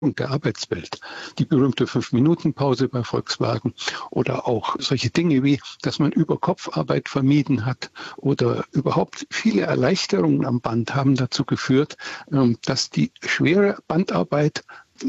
der Arbeitswelt. Die berühmte 5-Minuten-Pause bei Volkswagen oder auch solche Dinge wie, dass man Überkopfarbeit vermieden hat oder überhaupt viele Erleichterungen am Band haben dazu geführt, dass die schwere Bandarbeit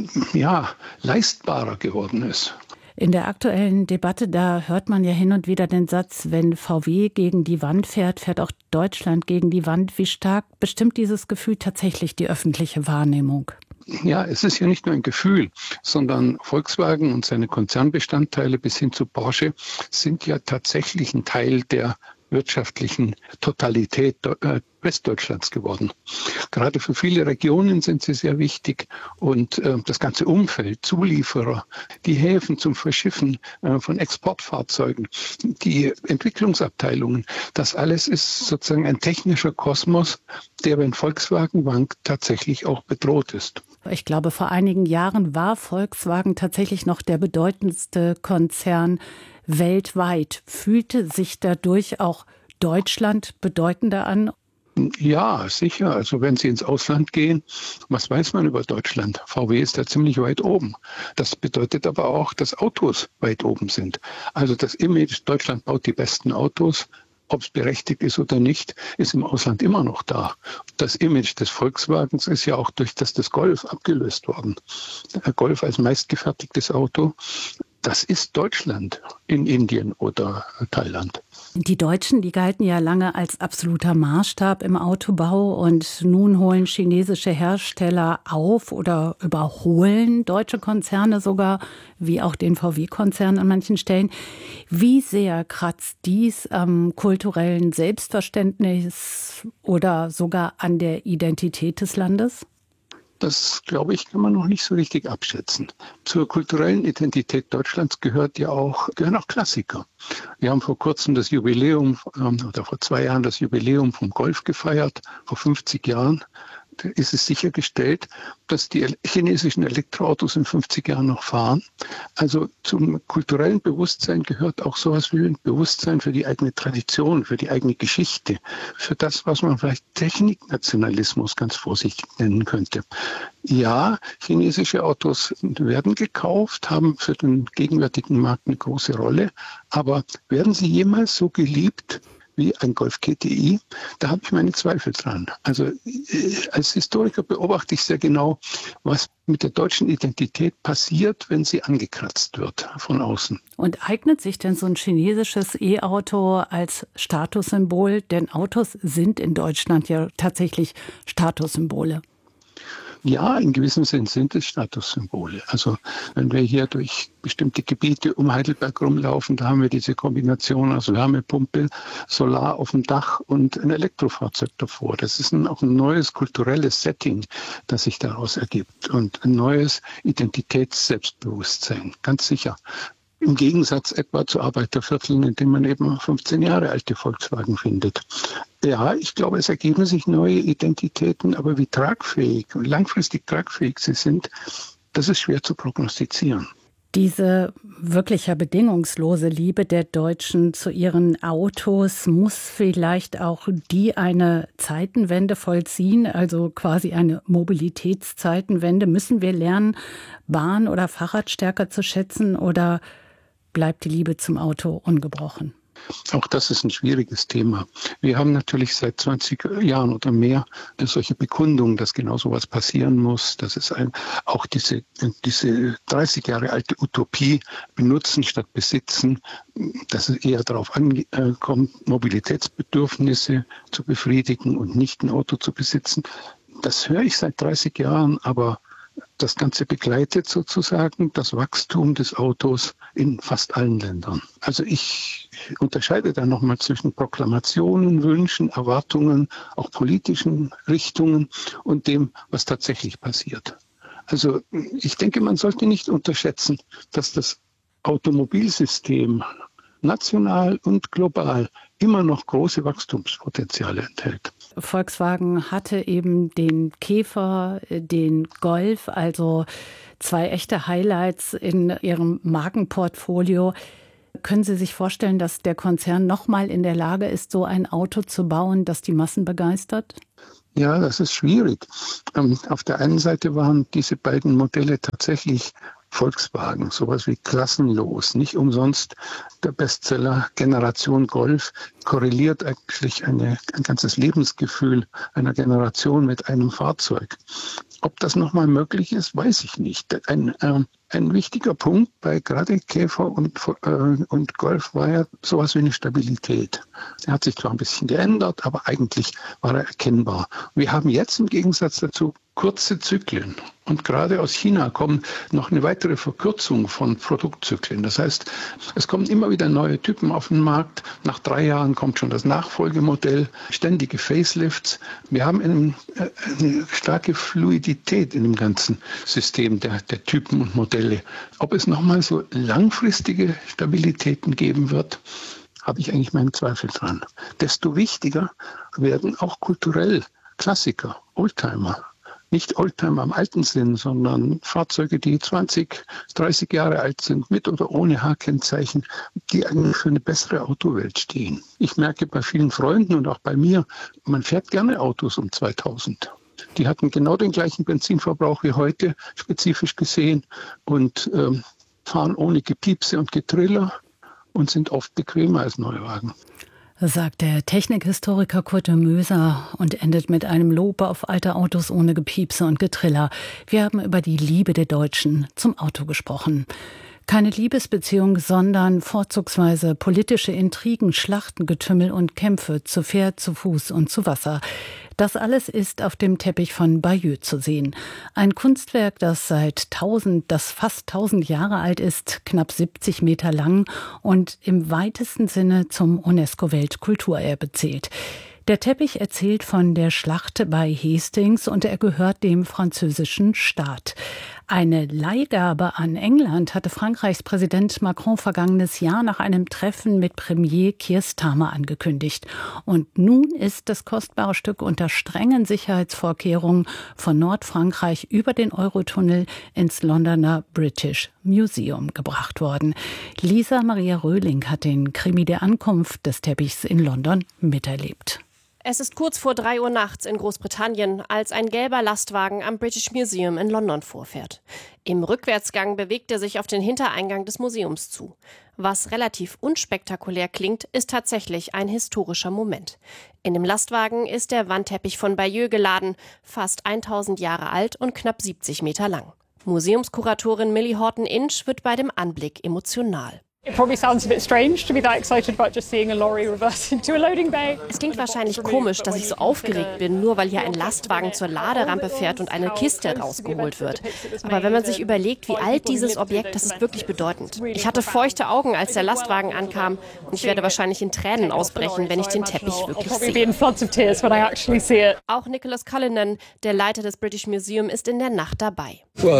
leistbarer geworden ist. In der aktuellen Debatte, da hört man ja hin und wieder den Satz, wenn VW gegen die Wand fährt, fährt auch Deutschland gegen die Wand. Wie stark bestimmt dieses Gefühl tatsächlich die öffentliche Wahrnehmung? Ja, es ist ja nicht nur ein Gefühl, sondern Volkswagen und seine Konzernbestandteile bis hin zu Porsche sind ja tatsächlich ein Teil der wirtschaftlichen Totalität Westdeutschlands geworden. Gerade für viele Regionen sind sie sehr wichtig und das ganze Umfeld, Zulieferer, die Häfen zum Verschiffen von Exportfahrzeugen, die Entwicklungsabteilungen, das alles ist sozusagen ein technischer Kosmos, der, wenn Volkswagen wankt, tatsächlich auch bedroht ist. Ich glaube, vor einigen Jahren war Volkswagen tatsächlich noch der bedeutendste Konzern weltweit. Fühlte sich dadurch auch Deutschland bedeutender an? Ja, sicher. Also wenn Sie ins Ausland gehen, was weiß man über Deutschland? VW ist da ziemlich weit oben. Das bedeutet aber auch, dass Autos weit oben sind. Also das Image, Deutschland baut die besten Autos, ob es berechtigt ist oder nicht, ist im Ausland immer noch da. Das Image des Volkswagens ist ja auch durch das des Golf abgelöst worden. Der Golf als meistgefertigtes Auto, das ist Deutschland in Indien oder Thailand. Die Deutschen, die galten ja lange als absoluter Maßstab im Autobau und nun holen chinesische Hersteller auf oder überholen deutsche Konzerne sogar, wie auch den VW-Konzern an manchen Stellen. Wie sehr kratzt dies am kulturellen Selbstverständnis oder sogar an der Identität des Landes? Das, glaube ich, kann man noch nicht so richtig abschätzen. Zur kulturellen Identität Deutschlands gehören auch Klassiker. Wir haben vor kurzem das Jubiläum, oder vor 2 Jahren das Jubiläum vom Golf gefeiert, vor 50 Jahren. Da ist es sichergestellt, dass die chinesischen Elektroautos in 50 Jahren noch fahren. Also zum kulturellen Bewusstsein gehört auch sowas wie ein Bewusstsein für die eigene Tradition, für die eigene Geschichte, für das, was man vielleicht Techniknationalismus ganz vorsichtig nennen könnte. Ja, chinesische Autos werden gekauft, haben für den gegenwärtigen Markt eine große Rolle, aber werden sie jemals so geliebt wie ein Golf GTI, da habe ich meine Zweifel dran. Also als Historiker beobachte ich sehr genau, was mit der deutschen Identität passiert, wenn sie angekratzt wird von außen. Und eignet sich denn so ein chinesisches E-Auto als Statussymbol? Denn Autos sind in Deutschland ja tatsächlich Statussymbole. Ja, in gewissem Sinn sind es Statussymbole. Also wenn wir hier durch bestimmte Gebiete um Heidelberg rumlaufen, da haben wir diese Kombination aus Wärmepumpe, Solar auf dem Dach und ein Elektrofahrzeug davor. Das ist auch ein neues kulturelles Setting, das sich daraus ergibt und ein neues Identitäts-Selbstbewusstsein, ganz sicher. Im Gegensatz etwa zu Arbeitervierteln, in denen man eben 15 Jahre alte Volkswagen findet. Ja, ich glaube, es ergeben sich neue Identitäten, aber wie tragfähig und langfristig tragfähig sie sind, das ist schwer zu prognostizieren. Diese wirklich ja bedingungslose Liebe der Deutschen zu ihren Autos, muss vielleicht auch die eine Zeitenwende vollziehen, also quasi eine Mobilitätszeitenwende? Müssen wir lernen, Bahn oder Fahrrad stärker zu schätzen, oder bleibt die Liebe zum Auto ungebrochen? Auch das ist ein schwieriges Thema. Wir haben natürlich seit 20 Jahren oder mehr solche Bekundungen, dass genau sowas passieren muss. Das ist auch diese 30 Jahre alte Utopie, benutzen statt besitzen, dass es eher darauf ankommt, Mobilitätsbedürfnisse zu befriedigen und nicht ein Auto zu besitzen. Das höre ich seit 30 Jahren, aber das Ganze begleitet sozusagen das Wachstum des Autos in fast allen Ländern. Also ich unterscheide da nochmal zwischen Proklamationen, Wünschen, Erwartungen, auch politischen Richtungen und dem, was tatsächlich passiert. Also ich denke, man sollte nicht unterschätzen, dass das Automobilsystem national und global immer noch große Wachstumspotenziale enthält. Volkswagen hatte eben den Käfer, den Golf, also 2 echte Highlights in ihrem Markenportfolio. Können Sie sich vorstellen, dass der Konzern nochmal in der Lage ist, so ein Auto zu bauen, das die Massen begeistert? Ja, das ist schwierig. Auf der einen Seite waren diese beiden Modelle tatsächlich Volkswagen, sowas wie klassenlos. Nicht umsonst der Bestseller Generation Golf korreliert eigentlich ein ganzes Lebensgefühl einer Generation mit einem Fahrzeug. Ob das nochmal möglich ist, weiß ich nicht. Ein wichtiger Punkt bei gerade Käfer und Golf war ja sowas wie eine Stabilität. Er hat sich zwar ein bisschen geändert, aber eigentlich war er erkennbar. Wir haben jetzt im Gegensatz dazu kurze Zyklen. Und gerade aus China kommt noch eine weitere Verkürzung von Produktzyklen. Das heißt, es kommen immer wieder neue Typen auf den Markt. Nach 3 Jahren kommt schon das Nachfolgemodell, ständige Facelifts. Wir haben eine starke Fluidität in dem ganzen System der Typen und Modelle. Ob es nochmal so langfristige Stabilitäten geben wird, habe ich eigentlich meinen Zweifel dran. Desto wichtiger werden auch kulturell Klassiker, Oldtimer. Nicht Oldtimer im alten Sinn, sondern Fahrzeuge, die 20, 30 Jahre alt sind, mit oder ohne H-Kennzeichen, die eigentlich für eine bessere Autowelt stehen. Ich merke bei vielen Freunden und auch bei mir, man fährt gerne Autos um 2000. Die hatten genau den gleichen Benzinverbrauch wie heute, spezifisch gesehen, und fahren ohne Gepiepse und Getriller und sind oft bequemer als Neuwagen. Sagt der Technikhistoriker Kurt de Möser und endet mit einem Lob auf alte Autos ohne Gepiepse und Getriller. Wir haben über die Liebe der Deutschen zum Auto gesprochen. Keine Liebesbeziehung, sondern vorzugsweise politische Intrigen, Schlachten, Getümmel und Kämpfe zu Pferd, zu Fuß und zu Wasser. Das alles ist auf dem Teppich von Bayeux zu sehen. Ein Kunstwerk, das fast 1000 Jahre alt ist, knapp 70 Meter lang und im weitesten Sinne zum UNESCO-Weltkulturerbe zählt. Der Teppich erzählt von der Schlacht bei Hastings und er gehört dem französischen Staat. Eine Leihgabe an England hatte Frankreichs Präsident Macron vergangenes Jahr nach einem Treffen mit Premier Keir Starmer angekündigt. Und nun ist das kostbare Stück unter strengen Sicherheitsvorkehrungen von Nordfrankreich über den Eurotunnel ins Londoner British Museum gebracht worden. Lisa Maria Röhling hat den Krimi der Ankunft des Teppichs in London miterlebt. Es ist kurz vor 3 Uhr nachts in Großbritannien, als ein gelber Lastwagen am British Museum in London vorfährt. Im Rückwärtsgang bewegt er sich auf den Hintereingang des Museums zu. Was relativ unspektakulär klingt, ist tatsächlich ein historischer Moment. In dem Lastwagen ist der Wandteppich von Bayeux geladen, fast 1000 Jahre alt und knapp 70 Meter lang. Museumskuratorin Millie Horton-Inch wird bei dem Anblick emotional. Es klingt wahrscheinlich komisch, dass ich so aufgeregt bin, nur weil hier ein Lastwagen zur Laderampe fährt und eine Kiste rausgeholt wird. Aber wenn man sich überlegt, wie alt dieses Objekt, das ist wirklich bedeutend. Ich hatte feuchte Augen, als der Lastwagen ankam und ich werde wahrscheinlich in Tränen ausbrechen, wenn ich den Teppich wirklich sehe. Auch Nicholas Cullinan, der Leiter des British Museum, ist in der Nacht dabei. Wir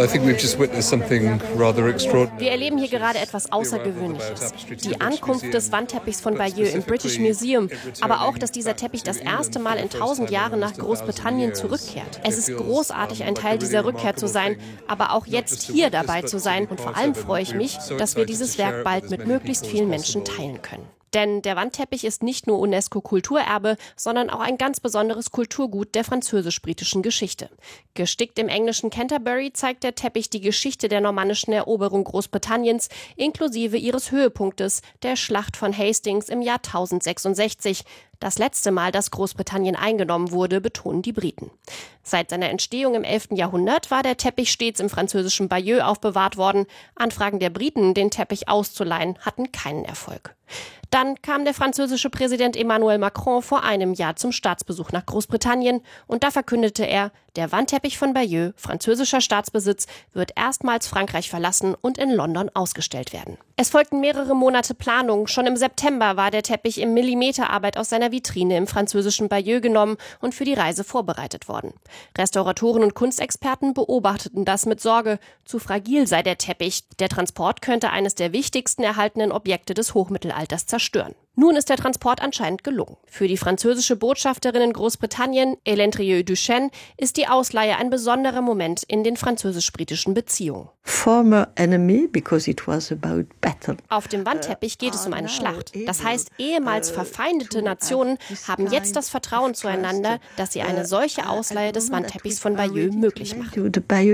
erleben hier gerade etwas Außergewöhnliches. Die Ankunft des Wandteppichs von Bayeux im British Museum, aber auch, dass dieser Teppich das erste Mal in 1000 Jahren nach Großbritannien zurückkehrt. Es ist großartig, ein Teil dieser Rückkehr zu sein, aber auch jetzt hier dabei zu sein. Und vor allem freue ich mich, dass wir dieses Werk bald mit möglichst vielen Menschen teilen können. Denn der Wandteppich ist nicht nur UNESCO-Kulturerbe, sondern auch ein ganz besonderes Kulturgut der französisch-britischen Geschichte. Gestickt im englischen Canterbury zeigt der Teppich die Geschichte der normannischen Eroberung Großbritanniens, inklusive ihres Höhepunktes, der Schlacht von Hastings im Jahr 1066. Das letzte Mal, dass Großbritannien eingenommen wurde, betonen die Briten. Seit seiner Entstehung im 11. Jahrhundert war der Teppich stets im französischen Bayeux aufbewahrt worden. Anfragen der Briten, den Teppich auszuleihen, hatten keinen Erfolg. Dann kam der französische Präsident Emmanuel Macron vor einem Jahr zum Staatsbesuch nach Großbritannien und da verkündete er, der Wandteppich von Bayeux, französischer Staatsbesitz, wird erstmals Frankreich verlassen und in London ausgestellt werden. Es folgten mehrere Monate Planung. Schon im September war der Teppich in Millimeterarbeit aus seiner Vitrine im französischen Bayeux genommen und für die Reise vorbereitet worden. Restauratoren und Kunstexperten beobachteten das mit Sorge. Zu fragil sei der Teppich. Der Transport könnte eines der wichtigsten erhaltenen Objekte des Hochmittelalters zerstören. Nun ist der Transport anscheinend gelungen. Für die französische Botschafterin in Großbritannien, Hélène Trieux-Duchesne, ist die Ausleihe ein besonderer Moment in den französisch-britischen Beziehungen. former enemy because it was about battle. Auf dem Wandteppich geht es um eine Schlacht. Das heißt, ehemals verfeindete Nationen haben jetzt das Vertrauen zueinander, dass sie eine solche Ausleihe des Wandteppichs von Bayeux möglich machen.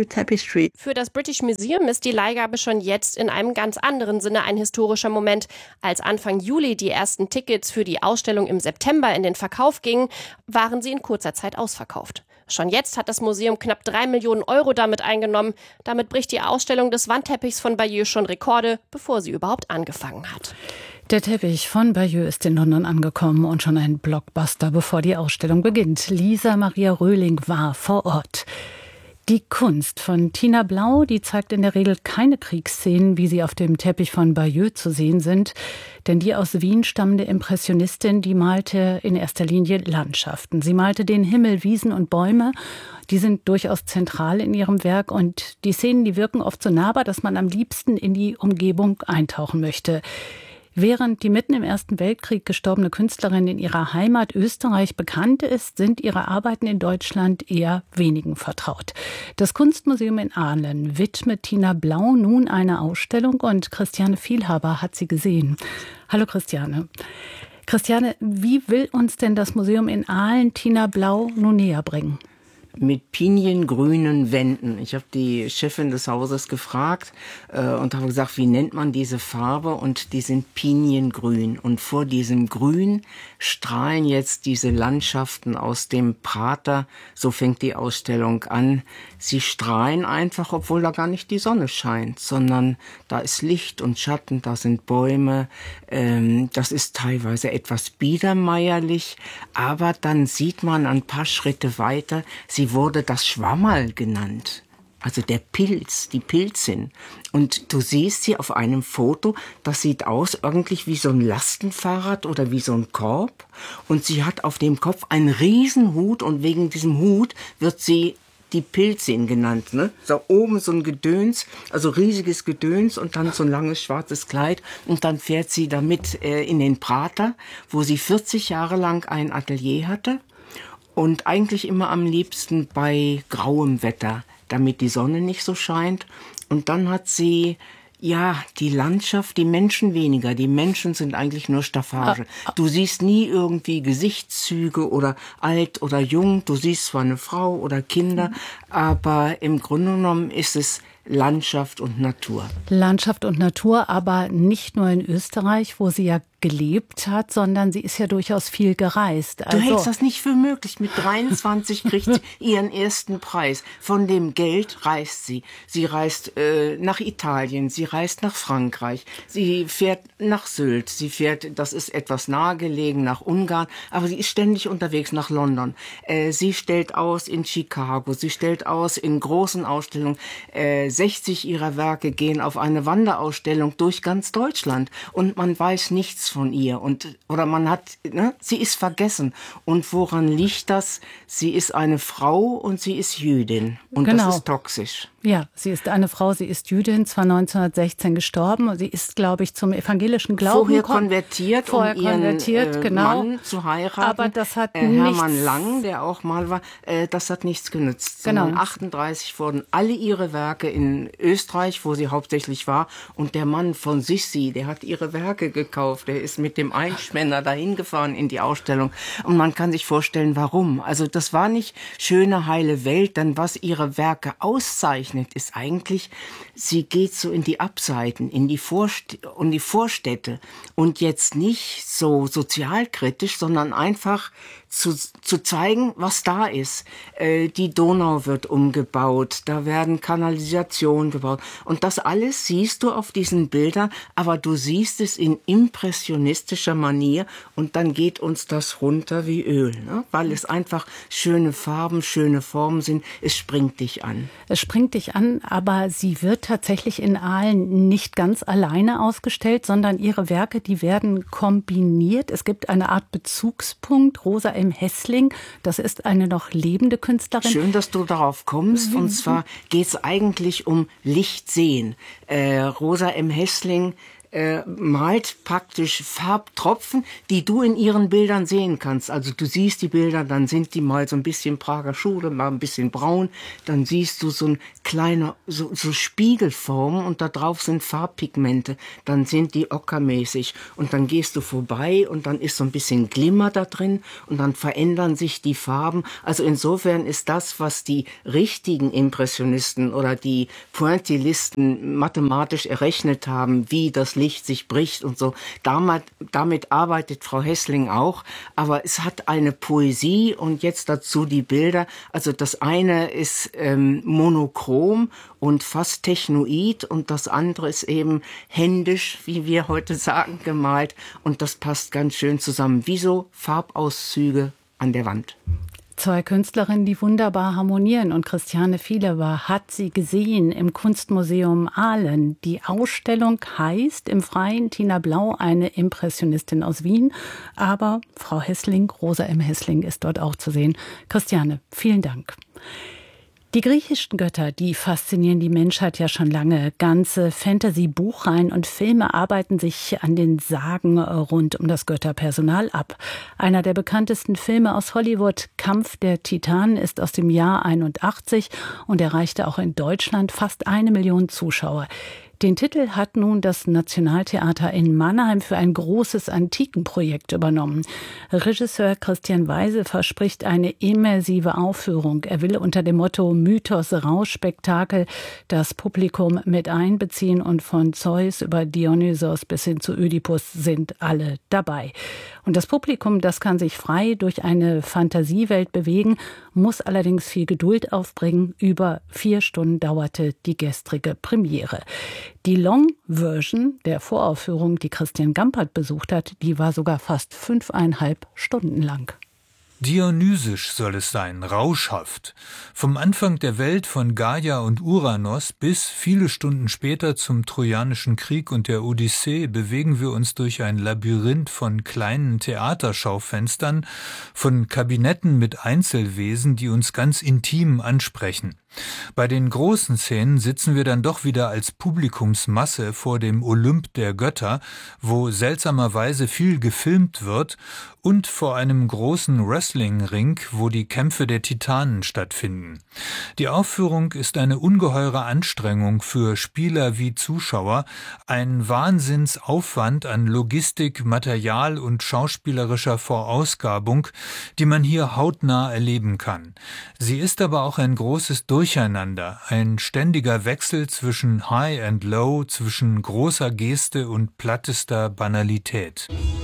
Für das British Museum ist die Leihgabe schon jetzt in einem ganz anderen Sinne ein historischer Moment. Als Anfang Juli die ersten Tickets für die Ausstellung im September in den Verkauf gingen, waren sie in kurzer Zeit ausverkauft. Schon jetzt hat das Museum knapp 3 Millionen Euro damit eingenommen. Damit bricht die Ausstellung des Wandteppichs von Bayeux schon Rekorde, bevor sie überhaupt angefangen hat. Der Teppich von Bayeux ist in London angekommen und schon ein Blockbuster, bevor die Ausstellung beginnt. Lisa Maria Röhling war vor Ort. Die Kunst von Tina Blau, die zeigt in der Regel keine Kriegsszenen, wie sie auf dem Teppich von Bayeux zu sehen sind. Denn die aus Wien stammende Impressionistin, die malte in erster Linie Landschaften. Sie malte den Himmel, Wiesen und Bäume. Die sind durchaus zentral in ihrem Werk. Und die Szenen, die wirken oft so nahbar, dass man am liebsten in die Umgebung eintauchen möchte. Während die mitten im Ersten Weltkrieg gestorbene Künstlerin in ihrer Heimat Österreich bekannt ist, sind ihre Arbeiten in Deutschland eher wenigen vertraut. Das Kunstmuseum in Aalen widmet Tina Blau nun eine Ausstellung und Christiane Vielhaber hat sie gesehen. Hallo Christiane. Christiane, wie will uns denn das Museum in Aalen Tina Blau nun näher bringen? Mit piniengrünen Wänden. Ich habe die Chefin des Hauses gefragt und habe gesagt, wie nennt man diese Farbe? Und die sind piniengrün. Und vor diesem Grün strahlen jetzt diese Landschaften aus dem Prater. So fängt die Ausstellung an. Sie strahlen einfach, obwohl da gar nicht die Sonne scheint, sondern da ist Licht und Schatten, da sind Bäume. Das ist teilweise etwas biedermeierlich, aber dann sieht man ein paar Schritte weiter, sie wurde das Schwammerl genannt. Also der Pilz, die Pilzin. Und du siehst sie auf einem Foto, das sieht aus irgendwie wie so ein Lastenfahrrad oder wie so ein Korb. Und sie hat auf dem Kopf einen Riesenhut und wegen diesem Hut wird sie die Pilzin genannt, ne? So oben so ein Gedöns, also riesiges Gedöns und dann so ein langes schwarzes Kleid und dann fährt sie damit in den Prater, wo sie 40 Jahre lang ein Atelier hatte und eigentlich immer am liebsten bei grauem Wetter, damit die Sonne nicht so scheint. Und dann hat sie die Landschaft, die Menschen weniger. Die Menschen sind eigentlich nur Staffage. Du siehst nie irgendwie Gesichtszüge oder alt oder jung. Du siehst zwar eine Frau oder Kinder, aber im Grunde genommen ist es Landschaft und Natur. Landschaft und Natur, aber nicht nur in Österreich, wo sie ja gelebt hat, sondern sie ist ja durchaus viel gereist. Du hältst das nicht für möglich. Mit 23 kriegt sie ihren ersten Preis. Von dem Geld reist sie. Sie reist nach Italien, sie reist nach Frankreich, sie fährt nach Sylt, sie fährt, das ist etwas nahegelegen, nach Ungarn, aber sie ist ständig unterwegs nach London. Sie stellt aus in Chicago, sie stellt aus in großen Ausstellungen. 60 ihrer Werke gehen auf eine Wanderausstellung durch ganz Deutschland und man weiß nichts von ihr oder man hat, sie ist vergessen. Und woran liegt das? Sie ist eine Frau und sie ist Jüdin und das ist toxisch. Ja, sie ist eine Frau, sie ist Jüdin, zwar 1916 gestorben, sie ist, glaube ich, zum evangelischen Glauben vorher konvertiert, um ihren Mann zu heiraten. Aber das hat Hermann Lang, der auch mal war, das hat nichts genützt. Genau. 1938 wurden alle ihre Werke in Österreich, wo sie hauptsächlich war, und der Mann von Sissi, der hat ihre Werke gekauft, der ist mit dem Einspänner dahin gefahren in die Ausstellung und man kann sich vorstellen, warum. Also das war nicht schöne, heile Welt, denn was ihre Werke auszeichnet, ist eigentlich, sie geht so in die Abseiten, in die Vorstädte und jetzt nicht so sozialkritisch, sondern einfach zu zeigen, was da ist. Die Donau wird umgebaut, da werden Kanalisationen gebaut und das alles siehst du auf diesen Bildern, aber du siehst es in impressionistischer Manier und dann geht uns das runter wie Öl, ne? Weil es einfach schöne Farben, schöne Formen sind, es springt dich an. Es springt dich an, aber sie wird tatsächlich in Aalen nicht ganz alleine ausgestellt, sondern ihre Werke, die werden kombiniert. Es gibt eine Art Bezugspunkt, Rosa M. Hessling, das ist eine noch lebende Künstlerin. Schön, dass du darauf kommst. Und zwar geht es eigentlich um Lichtsehen. Rosa M. Hessling malt praktisch Farbtropfen, die du in ihren Bildern sehen kannst. Also du siehst die Bilder, dann sind die mal so ein bisschen Prager Schule, mal ein bisschen braun, dann siehst du so ein kleiner, so Spiegelformen und da drauf sind Farbpigmente, dann sind die ockermäßig und dann gehst du vorbei und dann ist so ein bisschen Glimmer da drin und dann verändern sich die Farben. Also insofern ist das, was die richtigen Impressionisten oder die Pointillisten mathematisch errechnet haben, wie das Licht sich bricht und so. Damit arbeitet Frau Hessling auch, aber es hat eine Poesie und jetzt dazu die Bilder. Also das eine ist monochrom und fast technoid und das andere ist eben händisch, wie wir heute sagen, gemalt und das passt ganz schön zusammen, wie so Farbauszüge an der Wand. Zwei Künstlerinnen, die wunderbar harmonieren. Und Christiane Vieleber hat sie gesehen im Kunstmuseum Aalen. Die Ausstellung heißt im Freien Tina Blau, eine Impressionistin aus Wien. Aber Frau Hessling, Rosa M. Hessling, ist dort auch zu sehen. Christiane, vielen Dank. Die griechischen Götter, die faszinieren die Menschheit ja schon lange. Ganze Fantasy-Buchreihen und Filme arbeiten sich an den Sagen rund um das Götterpersonal ab. Einer der bekanntesten Filme aus Hollywood, Kampf der Titanen, ist aus dem Jahr 81 und erreichte auch in Deutschland fast 1 Million Zuschauer. Den Titel hat nun das Nationaltheater in Mannheim für ein großes Antikenprojekt übernommen. Regisseur Christian Weise verspricht eine immersive Aufführung. Er will unter dem Motto Mythos-Rausch-Spektakel das Publikum mit einbeziehen und von Zeus über Dionysos bis hin zu Ödipus sind alle dabei. Und das Publikum, das kann sich frei durch eine Fantasiewelt bewegen, muss allerdings viel Geduld aufbringen. Über 4 Stunden dauerte die gestrige Premiere. Die Long-Version der Voraufführung, die Christian Gampert besucht hat, die war sogar fast 5,5 Stunden lang. Dionysisch soll es sein, rauschhaft. Vom Anfang der Welt von Gaia und Uranos bis viele Stunden später zum Trojanischen Krieg und der Odyssee bewegen wir uns durch ein Labyrinth von kleinen Theaterschaufenstern, von Kabinetten mit Einzelwesen, die uns ganz intim ansprechen. Bei den großen Szenen sitzen wir dann doch wieder als Publikumsmasse vor dem Olymp der Götter, wo seltsamerweise viel gefilmt wird, und vor einem großen Wrestling-Ring, wo die Kämpfe der Titanen stattfinden. Die Aufführung ist eine ungeheure Anstrengung für Spieler wie Zuschauer, ein Wahnsinnsaufwand an Logistik, Material und schauspielerischer Vorausgabung, die man hier hautnah erleben kann. Sie ist aber auch ein großes Durcheinander, ein ständiger Wechsel zwischen High and Low, zwischen großer Geste und plattester Banalität.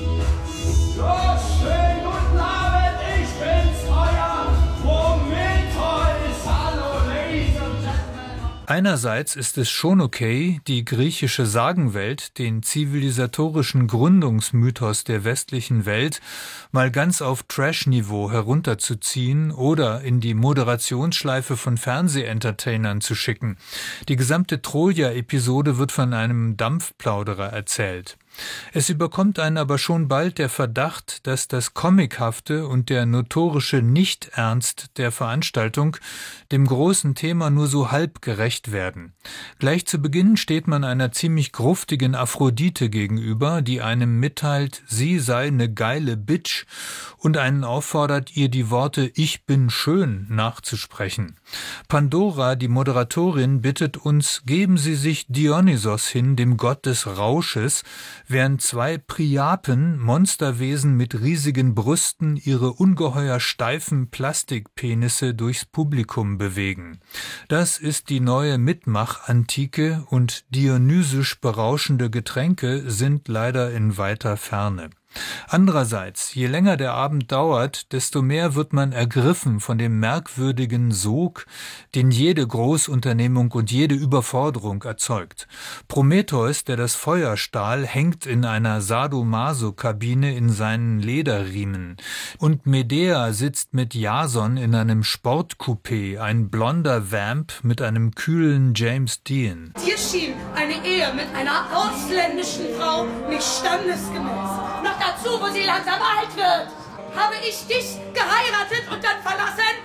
Ja, schönen guten Abend, ich bin's, euer Prometheus, hallo Ladies and Gentlemen. Einerseits ist es schon okay, die griechische Sagenwelt, den zivilisatorischen Gründungsmythos der westlichen Welt, mal ganz auf Trash-Niveau herunterzuziehen oder in die Moderationsschleife von Fernsehentertainern zu schicken. Die gesamte Troja-Episode wird von einem Dampfplauderer erzählt. Es überkommt einen aber schon bald der Verdacht, dass das Comichafte und der notorische Nicht-Ernst der Veranstaltung dem großen Thema nur so halb gerecht werden. Gleich zu Beginn steht man einer ziemlich gruftigen Aphrodite gegenüber, die einem mitteilt, sie sei eine geile Bitch und einen auffordert, ihr die Worte »Ich bin schön« nachzusprechen. Pandora, die Moderatorin, bittet uns, geben Sie sich Dionysos hin, dem Gott des Rausches, während 2 Priapen, Monsterwesen mit riesigen Brüsten, ihre ungeheuer steifen Plastikpenisse durchs Publikum bewegen. Das ist die neue Mitmach-Antike und dionysisch berauschende Getränke sind leider in weiter Ferne. Andererseits, je länger der Abend dauert, desto mehr wird man ergriffen von dem merkwürdigen Sog, den jede Großunternehmung und jede Überforderung erzeugt. Prometheus, der das Feuer stahl, hängt in einer Sadomaso-Kabine in seinen Lederriemen. Und Medea sitzt mit Jason in einem Sportcoupé, ein blonder Vamp mit einem kühlen James Dean. Dir schien eine Ehe mit einer ausländischen Frau nicht standesgemäß. Noch dazu, wo sie langsam alt wird. Habe ich dich geheiratet und dann verlassen?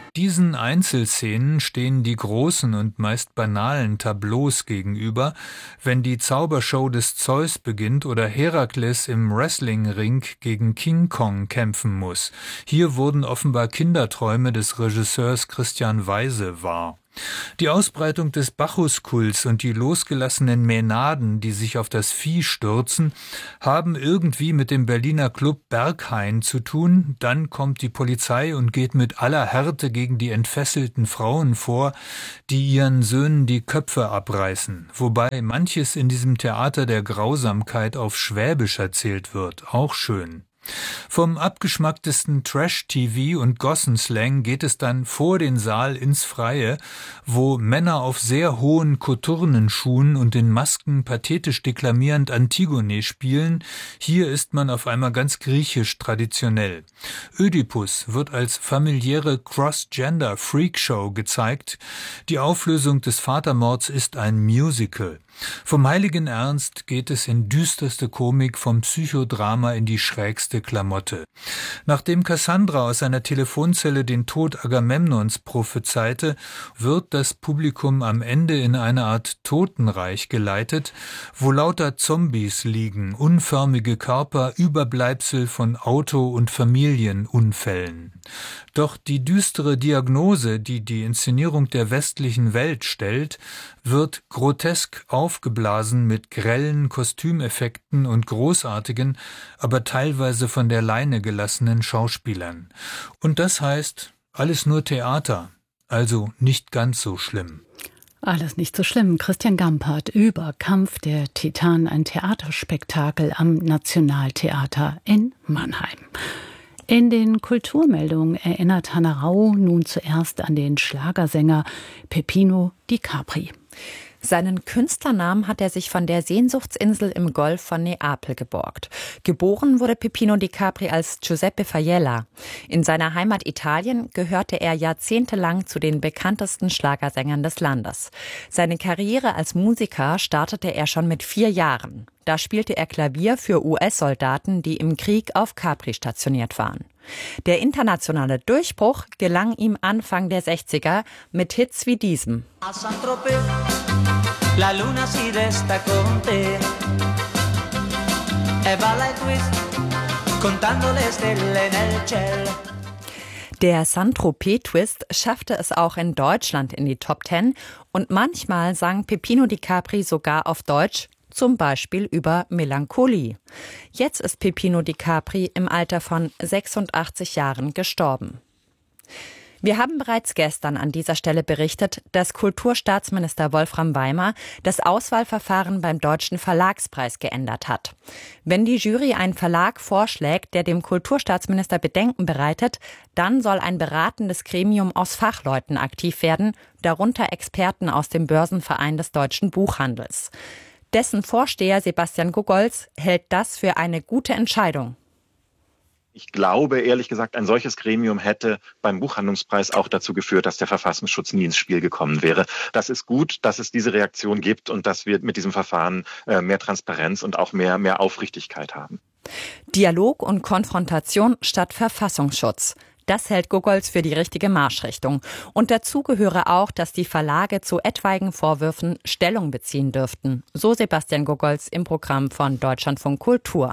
Diesen Einzelszenen stehen die großen und meist banalen Tableaus gegenüber, wenn die Zaubershow des Zeus beginnt oder Herakles im Wrestlingring gegen King Kong kämpfen muss. Hier wurden offenbar Kinderträume des Regisseurs Christian Weise wahr. Die Ausbreitung des Bacchuskults und die losgelassenen Mänaden, die sich auf das Vieh stürzen, haben irgendwie mit dem Berliner Club Berghain zu tun. Dann kommt die Polizei und geht mit aller Härte gegen die entfesselten Frauen vor, die ihren Söhnen die Köpfe abreißen. Wobei manches in diesem Theater der Grausamkeit auf Schwäbisch erzählt wird. Auch schön. Vom abgeschmacktesten Trash-TV und Gossenslang geht es dann vor den Saal ins Freie, wo Männer auf sehr hohen Koturnenschuhen und in Masken pathetisch deklamierend Antigone spielen. Hier ist man auf einmal ganz griechisch traditionell. Ödipus wird als familiäre Cross-Gender-Freakshow gezeigt. Die Auflösung des Vatermords ist ein Musical. Vom heiligen Ernst geht es in düsterste Komik, vom Psychodrama in die schrägste Klamotte. Nachdem Cassandra aus seiner Telefonzelle den Tod Agamemnons prophezeite, wird das Publikum am Ende in eine Art Totenreich geleitet, wo lauter Zombies liegen, unförmige Körper, Überbleibsel von Auto- und Familienunfällen. Doch die düstere Diagnose, die die Inszenierung der westlichen Welt stellt, wird grotesk aufgeblasen mit grellen Kostümeffekten und großartigen, aber teilweise von der Leine gelassenen Schauspielern. Und das heißt, alles nur Theater, also nicht ganz so schlimm. Alles nicht so schlimm. Christian Gampert über Kampf der Titanen, ein Theaterspektakel am Nationaltheater in Mannheim. In den Kulturmeldungen erinnert Hanna Rau nun zuerst an den Schlagersänger Peppino Di Capri. Seinen Künstlernamen hat er sich von der Sehnsuchtsinsel im Golf von Neapel geborgt. Geboren wurde Peppino Di Capri als Giuseppe Fajella. In seiner Heimat Italien gehörte er jahrzehntelang zu den bekanntesten Schlagersängern des Landes. Seine Karriere als Musiker startete er schon mit 4 Jahren. Da spielte er Klavier für US-Soldaten, die im Krieg auf Capri stationiert waren. Der internationale Durchbruch gelang ihm Anfang der 60er mit Hits wie diesem. La luna si destacó e balla il twist contando le stelle nel ciel. Der Saint-Tropez-Twist schaffte es auch in Deutschland in die Top 10 und manchmal sang Peppino Di Capri sogar auf Deutsch, zum Beispiel über Melancholie. Jetzt ist Peppino Di Capri im Alter von 86 Jahren gestorben. Wir haben bereits gestern an dieser Stelle berichtet, dass Kulturstaatsminister Wolfram Weimer das Auswahlverfahren beim Deutschen Verlagspreis geändert hat. Wenn die Jury einen Verlag vorschlägt, der dem Kulturstaatsminister Bedenken bereitet, dann soll ein beratendes Gremium aus Fachleuten aktiv werden, darunter Experten aus dem Börsenverein des deutschen Buchhandels. Dessen Vorsteher Sebastian Gogolz hält das für eine gute Entscheidung. Ich glaube, ehrlich gesagt, ein solches Gremium hätte beim Buchhandlungspreis auch dazu geführt, dass der Verfassungsschutz nie ins Spiel gekommen wäre. Das ist gut, dass es diese Reaktion gibt und dass wir mit diesem Verfahren mehr Transparenz und auch mehr Aufrichtigkeit haben. Dialog und Konfrontation statt Verfassungsschutz. Das hält Gogolz für die richtige Marschrichtung. Und dazu gehöre auch, dass die Verlage zu etwaigen Vorwürfen Stellung beziehen dürften. So Sebastian Gogolz im Programm von Deutschlandfunk Kultur.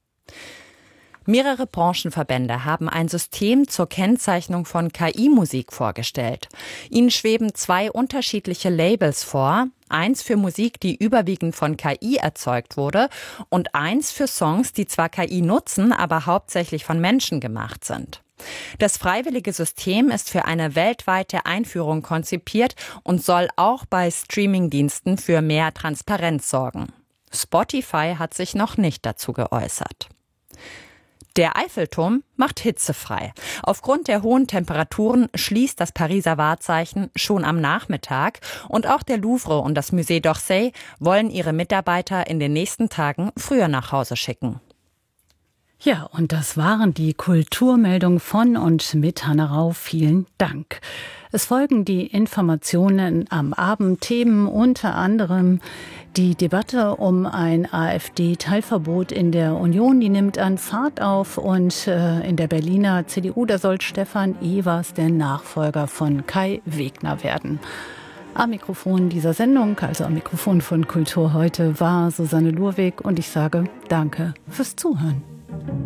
Mehrere Branchenverbände haben ein System zur Kennzeichnung von KI-Musik vorgestellt. Ihnen schweben 2 unterschiedliche Labels vor. Eins für Musik, die überwiegend von KI erzeugt wurde und eins für Songs, die zwar KI nutzen, aber hauptsächlich von Menschen gemacht sind. Das freiwillige System ist für eine weltweite Einführung konzipiert und soll auch bei Streamingdiensten für mehr Transparenz sorgen. Spotify hat sich noch nicht dazu geäußert. Der Eiffelturm macht hitzefrei. Aufgrund der hohen Temperaturen schließt das Pariser Wahrzeichen schon am Nachmittag und auch der Louvre und das Musée d'Orsay wollen ihre Mitarbeiter in den nächsten Tagen früher nach Hause schicken. Ja, und das waren die Kulturmeldungen von und mit Hanna Rau. Vielen Dank. Es folgen die Informationen am Abend, Themen unter anderem Die Debatte um ein AfD-Teilverbot in der Union, die nimmt an Fahrt auf und in der Berliner CDU, da soll Stefan Evers der Nachfolger von Kai Wegner werden. Am Mikrofon dieser Sendung, also am Mikrofon von Kultur heute, war Susanne Lurwig und ich sage Danke fürs Zuhören.